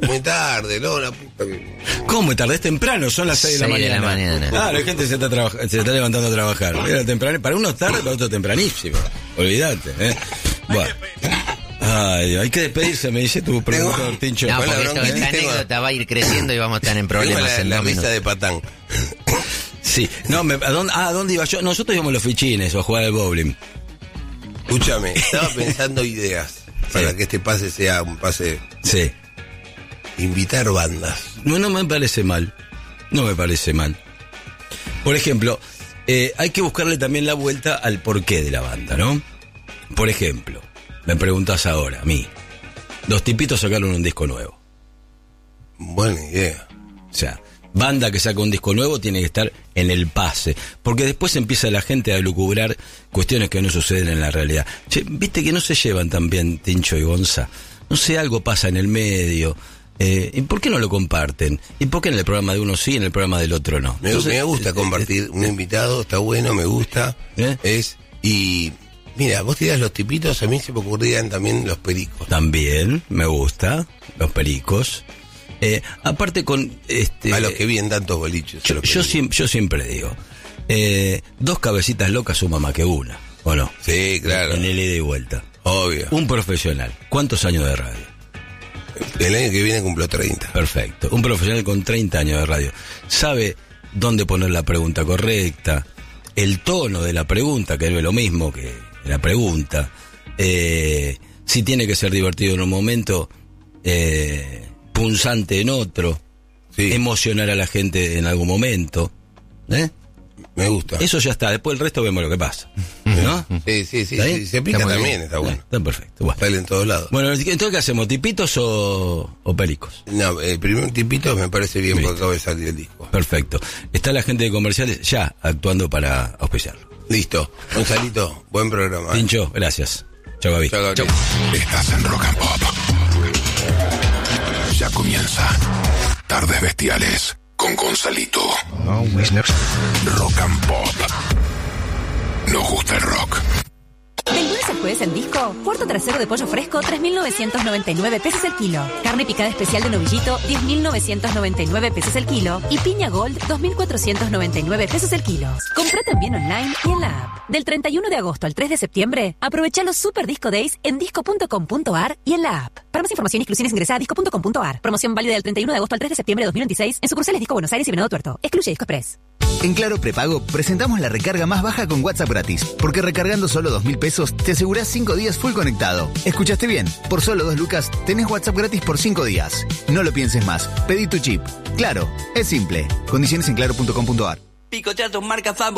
Muy tarde, ¿no? La puta que... ¿Cómo es tarde? Es temprano, son las 6 de la mañana. Claro, la gente se está levantando a trabajar. Era temprano, para unos tarde, para otros tempranísimo. Olvídate, Bueno. Ay, hay que despedirse, me dice tu productor, Tincho. No, porque esta anécdota va a ir creciendo y vamos a estar en problemas en la 2 mesa minutos. de patán. Sí, no, ¿a dónde iba yo? Nosotros íbamos a los fichines o a jugar al bowling. Escúchame, estaba pensando ideas para que este pase sea un pase. Sí. Invitar bandas. No me parece mal. No me parece mal. Por ejemplo, hay que buscarle también la vuelta al porqué de la banda, ¿no? Por ejemplo, me preguntas ahora, a mí. Los Tipitos sacaron un disco nuevo. Buena idea. O sea, banda que saca un disco nuevo tiene que estar en el pase, porque después empieza la gente a lucubrar cuestiones que no suceden en la realidad. Che, viste que no se llevan tan bien Tincho y Gonza. No sé, algo pasa en el medio. ¿Y por qué no lo comparten? ¿Y por qué en el programa de uno sí y en el programa del otro no? Entonces, me gusta compartir un invitado, está bueno, me gusta. Y mira, vos tirás Los Tipitos, a mí se me ocurrían también Los Pericos. También, me gusta, Los Pericos. Aparte con a los que vienen tantos boliches. Yo siempre digo, 2 cabecitas locas suma más que una, ¿o no? Sí, claro. En el ida y vuelta. Obvio. Un profesional, ¿cuántos años de radio? El año que viene cumplo 30. Perfecto. Un profesional con 30 años de radio sabe dónde poner la pregunta correcta, el tono de la pregunta, que no es lo mismo que la pregunta, si tiene que ser divertido en un momento, punzante en otro, sí. Emocionar a la gente en algún momento. Me gusta. Eso ya está, después el resto vemos lo que pasa, ¿no? Sí, se pica también, está bueno. Está perfecto. Bueno. Sale en todos lados. Bueno, entonces, ¿qué hacemos? ¿Tipitos o Pericos? No, el primer Tipitos me parece bien porque acaba de salir el disco. Perfecto. Está la gente de comerciales ya actuando para auspiciarlo. Listo. Gonzalito, buen programa. Tincho, gracias. Chau, Gaby. Chau. Estás en Rock and Pop. Ya comienza Tardes Bestiales con Gonzalito. Rock and Pop. Nos gusta el rock. Del lunes al jueves en Disco, cuarto trasero de pollo fresco, 3.999 pesos el kilo. Carne picada especial de novillito, 10.999 pesos el kilo. Y piña gold, 2.499 pesos el kilo. Comprá también online y en la app. Del 31 de agosto al 3 de septiembre, aprovecha los Super Disco Days en disco.com.ar y en la app. Para más información y exclusiones ingresa a disco.com.ar. Promoción válida del 31 de agosto al 3 de septiembre de 2026 en sucursales Disco Buenos Aires y Venado Tuerto. Excluye Disco Express. En Claro Prepago presentamos la recarga más baja con WhatsApp gratis, porque recargando solo 2.000 pesos te asegurás 5 días full conectado. ¿Escuchaste bien? Por solo 2 lucas tenés WhatsApp gratis por 5 días. No lo pienses más. Pedí tu chip. Claro, es simple. Condiciones en claro.com.ar. Picoteatos marca Fab.